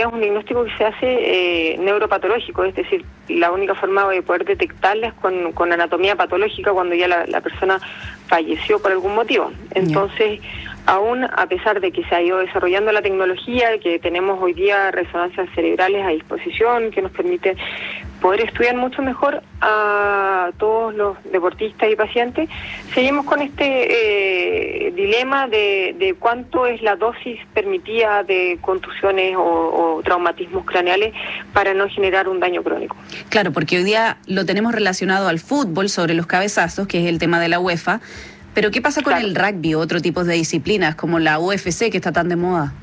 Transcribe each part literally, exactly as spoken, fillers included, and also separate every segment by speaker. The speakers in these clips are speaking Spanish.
Speaker 1: realidad es un diagnóstico que se hace eh, neuropatológico, es decir, la única forma de poder detectarla es con, con anatomía patológica cuando ya la, la persona falleció por algún motivo. Entonces, yeah. aún a pesar de que se ha ido desarrollando la tecnología, que tenemos hoy día resonancias cerebrales a disposición, que nos permite poder estudiar mucho mejor a todos los deportistas y pacientes, seguimos con este eh, dilema de, de cuánto es la dosis permitida de contusiones o, o traumatismos craneales para no generar un daño crónico.
Speaker 2: Claro, porque hoy día lo tenemos relacionado al fútbol sobre los cabezazos, que es el tema de la UEFA, pero ¿qué pasa con claro. el rugby o otro tipo de disciplinas como la U F C que está tan de moda?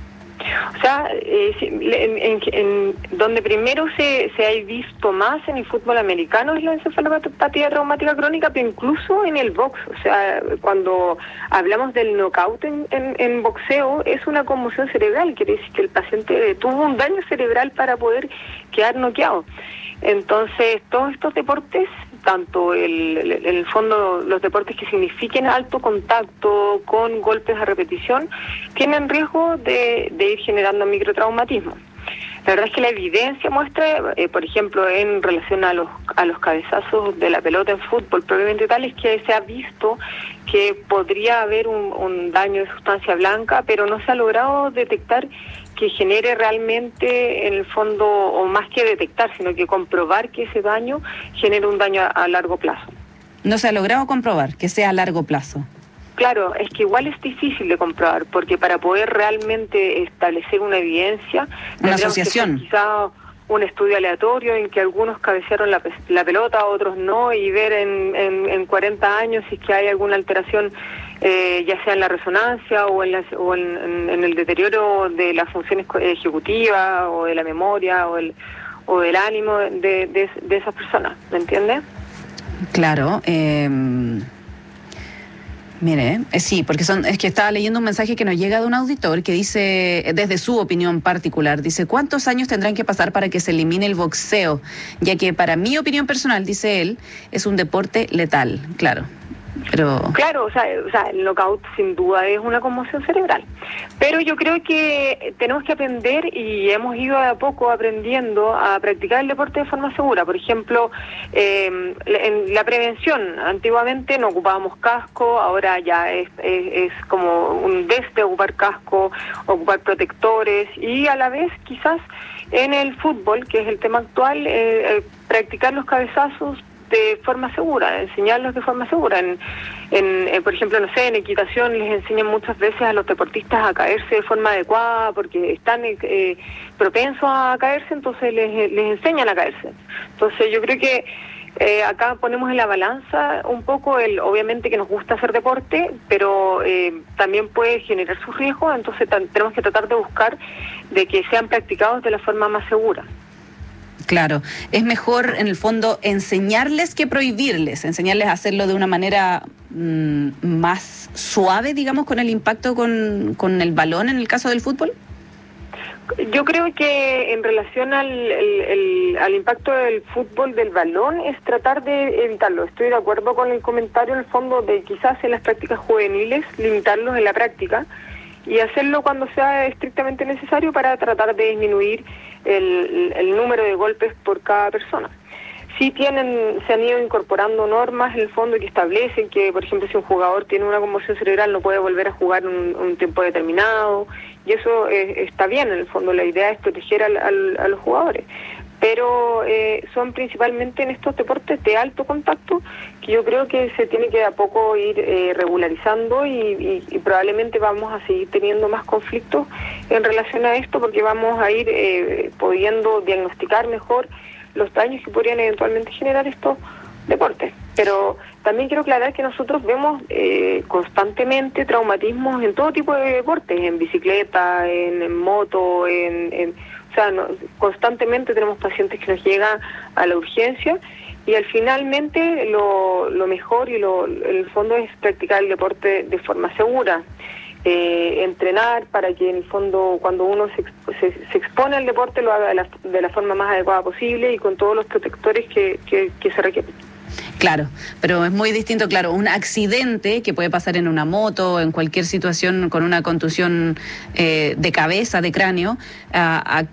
Speaker 1: O sea, eh, en, en, en, donde primero se, se ha visto más en el fútbol americano es la encefalopatía traumática crónica, pero incluso en el box. O sea, cuando hablamos del knockout en, en, en boxeo, es una conmoción cerebral, quiere decir que el paciente tuvo un daño cerebral para poder quedar noqueado. Entonces, todos estos deportes, tanto el, el, en el fondo los deportes que signifiquen alto contacto con golpes a repetición, tienen riesgo de, de ir generando microtraumatismo. La verdad es que la evidencia muestra, eh, por ejemplo, en relación a los a los cabezazos de la pelota en fútbol propiamente tal, es que se ha visto que podría haber un, un daño de sustancia blanca, pero no se ha logrado detectar que genere realmente, en el fondo, o más que detectar, sino que comprobar que ese daño genere un daño a, a largo plazo.
Speaker 2: No se ha logrado comprobar que sea a largo plazo.
Speaker 1: Claro, es que igual es difícil de comprobar, porque para poder realmente establecer una evidencia,
Speaker 2: una asociación,
Speaker 1: quizá un estudio aleatorio en que algunos cabecearon la, la pelota, otros no, y ver en, en, en cuarenta años si es que hay alguna alteración, eh, ya sea en la resonancia o, en, la, o en, en, en el deterioro de las funciones ejecutivas o de la memoria o, el, o del ánimo de, de, de esas personas, ¿me entiendes?
Speaker 2: Claro, eh... Mire, eh, sí, porque son, es que estaba leyendo un mensaje que nos llega de un auditor que dice, desde su opinión particular, dice, ¿cuántos años tendrán que pasar para que se elimine el boxeo? Ya que para mi opinión personal, dice él, es un deporte letal, claro. Pero...
Speaker 1: Claro, o sea, o sea, el knockout sin duda es una conmoción cerebral. Pero yo creo que tenemos que aprender, y hemos ido de a poco aprendiendo a practicar el deporte de forma segura. Por ejemplo, eh, en la prevención, antiguamente no ocupábamos casco, ahora ya es, es, es como un desde ocupar casco, ocupar protectores, y a la vez quizás en el fútbol, que es el tema actual, eh, eh, practicar los cabezazos de forma segura, enseñarlos de forma segura. En, en, en, por ejemplo, no sé, en equitación les enseñan muchas veces a los deportistas a caerse de forma adecuada porque están eh, propensos a caerse, entonces les, les enseñan a caerse. Entonces yo creo que eh, acá ponemos en la balanza un poco el, obviamente que nos gusta hacer deporte, pero eh, también puede generar sus riesgos, entonces t- tenemos que tratar de buscar de que sean practicados de la forma más segura.
Speaker 2: Claro, es mejor en el fondo enseñarles que prohibirles, enseñarles a hacerlo de una manera mmm, más suave, digamos, con el impacto con, con el balón en el caso del fútbol.
Speaker 1: Yo creo que en relación al, el, el, al impacto del fútbol, del balón, es tratar de evitarlo. Estoy de acuerdo con el comentario en el fondo de quizás en las prácticas juveniles, limitarlos en la práctica y hacerlo cuando sea estrictamente necesario para tratar de disminuir el, el número de golpes por cada persona. Sí tienen, se han ido incorporando normas en el fondo que establecen que, por ejemplo, si un jugador tiene una conmoción cerebral no puede volver a jugar un, un tiempo determinado, y eso eh, está bien, en el fondo la idea es proteger al, al, a los jugadores. Pero eh, son principalmente en estos deportes de alto contacto que yo creo que se tiene que de a poco ir eh, regularizando y, y, y probablemente vamos a seguir teniendo más conflictos en relación a esto porque vamos a ir eh, pudiendo diagnosticar mejor los daños que podrían eventualmente generar estos deportes. Pero también quiero aclarar que nosotros vemos eh, constantemente traumatismos en todo tipo de deportes, en bicicleta, en, en moto, en... en O sea, no, constantemente tenemos pacientes que nos llegan a la urgencia y al finalmente lo, lo mejor y lo, en el fondo es practicar el deporte de forma segura. Eh, entrenar para que en el fondo cuando uno se, se, se expone al deporte lo haga de la, de la forma más adecuada posible y con todos los protectores que, que, que se requieren.
Speaker 2: Claro, pero es muy distinto, claro, un accidente que puede pasar en una moto, en cualquier situación con una contusión eh, de cabeza, de cráneo, a, a